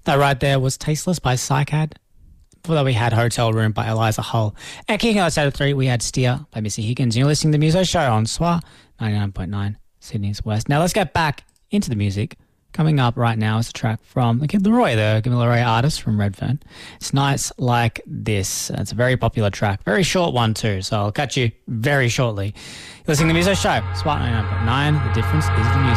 That right there was Tasteless by Psycad. Before that we had Hotel Room by Eliza Hull. And kicking us out of 3, we had Steer by Missy Higgins. You're listening to the Muso Show on SWA 99.9 Sydney's West. Now let's get back into the music. Coming up right now is a track from the Kid Laroi, the Kid Laroi artist from Redfern. It's Nights Like This. It's a very popular track. Very short one too, so I'll catch you very shortly. You're listening to the Muso Show, SWA 99.9. The difference is the music.